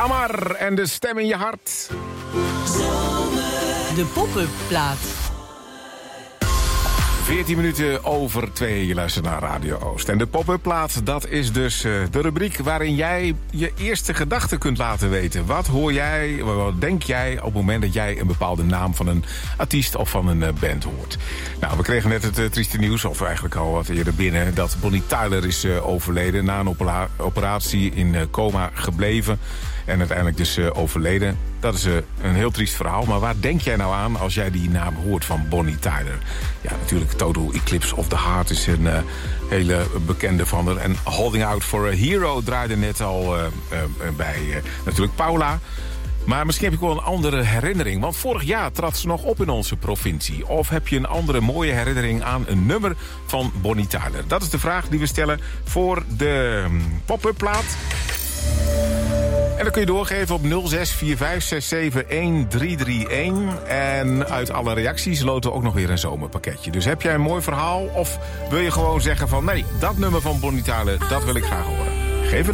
Amar en de stem in je hart. De pop-up plaat. 14 minuten over 2, je luistert naar Radio Oost. En de pop-up plaat, dat is dus de rubriek waarin jij je eerste gedachten kunt laten weten. Wat hoor jij, wat denk jij op het moment dat jij een bepaalde naam van een artiest of van een band hoort? Nou, we kregen net het trieste nieuws, of eigenlijk al wat eerder binnen, dat Bonnie Tyler is overleden na een operatie in coma gebleven. En uiteindelijk dus overleden. Dat is een heel triest verhaal. Maar waar denk jij nou aan als jij die naam hoort van Bonnie Tyler? Ja, natuurlijk Total Eclipse of the Heart is een hele bekende van haar. En Holding Out for a Hero draaide net al bij natuurlijk Paula. Maar misschien heb je wel een andere herinnering. Want vorig jaar trad ze nog op in onze provincie. Of heb je een andere mooie herinnering aan een nummer van Bonnie Tyler? Dat is de vraag die we stellen voor de pop-up plaat. En dan kun je doorgeven op 0645671331. En uit alle reacties loten we ook nog weer een zomerpakketje. Dus heb jij een mooi verhaal? Of wil je gewoon zeggen van nee, dat nummer van Bonnie Tyler, dat wil ik graag horen.